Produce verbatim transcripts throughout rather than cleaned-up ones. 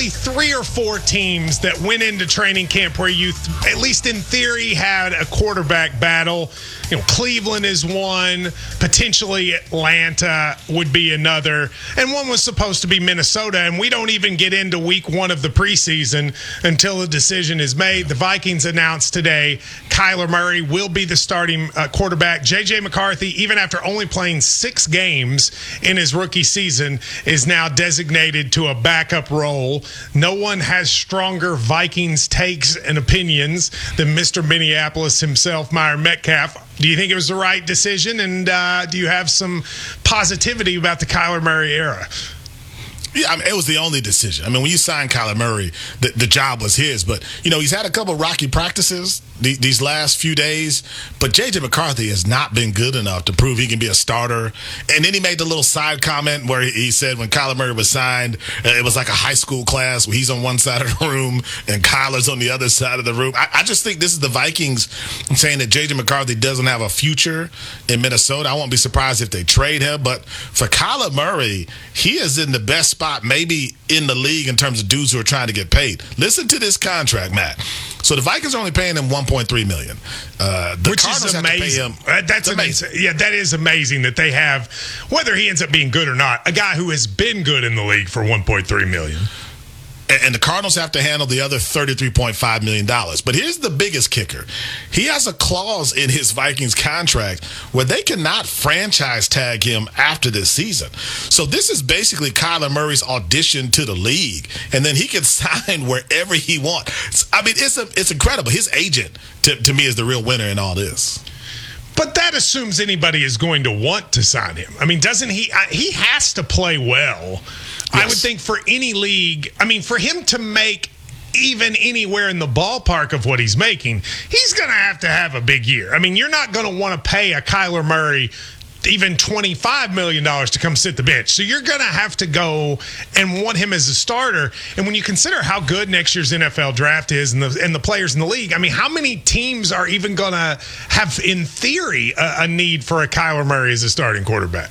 probably three or four teams that went into training camp where you, th- at least in theory, had a quarterback battle. You know, Cleveland is one, potentially Atlanta would be another, and one was supposed to be Minnesota, and we don't even get into week one of the preseason until the decision is made. The Vikings announced today Kyler Murray will be the starting uh, quarterback. J J McCarthy, even after only playing six games in his rookie season, is now designated to a backup role. No one has stronger Vikings takes and opinions than Mister Minneapolis himself, Meyer Metcalf. Do you think it was the right decision, and uh, do you have some positivity about the Kyler Murray era? Yeah, I mean, it was the only decision. I mean, when you signed Kyler Murray, the, the job was his. But, you know, he's had a couple of rocky practices the, these last few days. But J J McCarthy has not been good enough to prove he can be a starter. And then he made the little side comment where he said when Kyler Murray was signed, uh, it was like a high school class where he's on one side of the room and Kyler's on the other side of the room. I, I just think this is the Vikings saying that J J McCarthy doesn't have a future in Minnesota. I won't be surprised if they trade him. But for Kyler Murray, he is in the best spot maybe in the league in terms of dudes who are trying to get paid. Listen to this contract, Matt. So the Vikings are only paying him one point three million dollars. Uh, the Which Cardinals is amazing. have to pay him. Uh, that's amazing. amazing. Yeah, that is amazing that they have, whether he ends up being good or not, a guy who has been good in the league for one point three million dollars. And the Cardinals have to handle the other thirty-three point five million dollars. But here's the biggest kicker. He has a clause in his Vikings contract where they cannot franchise tag him after this season. So this is basically Kyler Murray's audition to the league. And then he can sign wherever he wants. I mean, it's a, it's incredible. His agent, to, to me, is the real winner in all this. But that assumes anybody is going to want to sign him. I mean, doesn't he? He has to play well. Yes. I would think for any league, I mean, for him to make even anywhere in the ballpark of what he's making, he's going to have to have a big year. I mean, you're not going to want to pay a Kyler Murray even twenty-five million dollars to come sit the bench. So you're going to have to go and want him as a starter. And when you consider how good next year's N F L draft is and the, and the players in the league, I mean, how many teams are even going to have, in theory, a, a need for a Kyler Murray as a starting quarterback?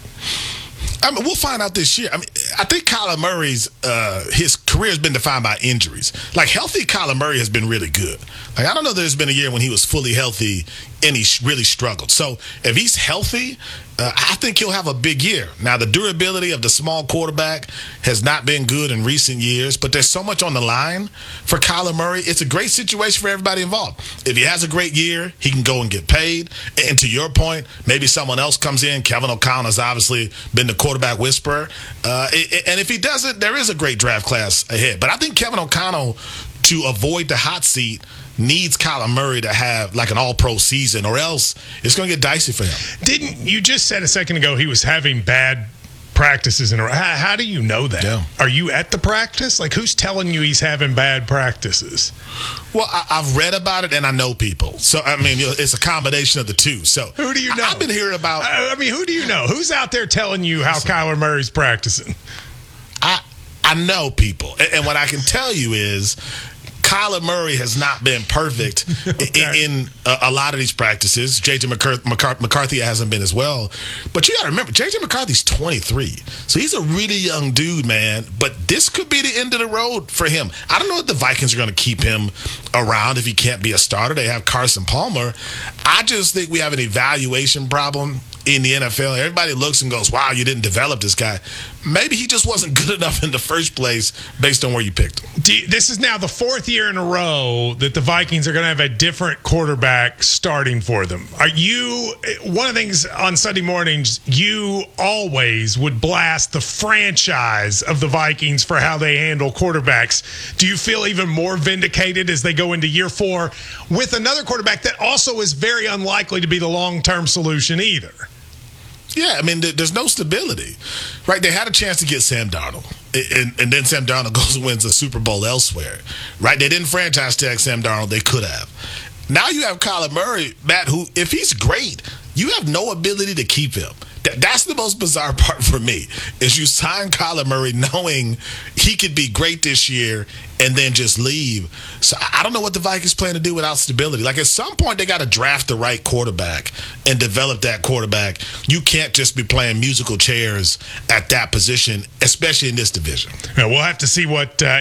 I mean, we'll find out this year. I mean, I think Kyler Murray's uh, his career has been defined by injuries. Like, healthy Kyler Murray has been really good. Like, I don't know there's been a year when he was fully healthy and he really struggled. So if he's healthy, uh, I think he'll have a big year. Now, the durability of the small quarterback has not been good in recent years, but there's so much on the line for Kyler Murray. It's a great situation for everybody involved. If he has a great year, he can go and get paid. And to your point, maybe someone else comes in. Kevin O'Connell has obviously been the quarterback whisperer. Uh, and if he doesn't, there is a great draft class ahead. But I think Kevin O'Connell, to avoid the hot seat, needs Kyler Murray to have like an all-pro season, or else it's going to get dicey for him. Didn't you just said a second ago he was having bad practices in a row? How, how do you know that? Yeah. Are you at the practice? Like, who's telling you he's having bad practices? Well, I, I've read about it and I know people. So, I mean, it's a combination of the two. So, who do you know? I, I've been hearing about. I, I mean, who do you know? Who's out there telling you how Kyler Murray's practicing? I I know people, and, and what I can tell you is, Kyler Murray has not been perfect okay. in, in a, a lot of these practices. J J McCarthy, McCarthy hasn't been as well. But you got to remember, J J McCarthy's twenty-three. So he's a really young dude, man. But this could be the end of the road for him. I don't know if the Vikings are going to keep him around if he can't be a starter. They have Carson Palmer. I just think we have an evaluation problem in the N F L. Everybody looks and goes, wow, you didn't develop this guy. Maybe he just wasn't good enough in the first place based on where you picked him. You, this is now the fourth year in a row that the Vikings are going to have a different quarterback starting for them. Are you, one of the things on Sunday mornings, you always would blast the franchise of the Vikings for how they handle quarterbacks. Do you feel even more vindicated as they go into year four with another quarterback that also is very unlikely to be the long-term solution either? Yeah, I mean, there's no stability, right? They had a chance to get Sam Darnold, and, and then Sam Darnold goes and wins the Super Bowl elsewhere, right? They didn't franchise tag Sam Darnold. They could have. Now you have Kyler Murray, Matt, who, if he's great, you have no ability to keep him. That, that's the most bizarre part for me, is you sign Kyler Murray knowing he could be great this year and then just leave. So I don't know what the Vikings plan to do without stability. Like, at some point, they got to draft the right quarterback and develop that quarterback. You can't just be playing musical chairs at that position, especially in this division. Yeah, we'll have to see what uh,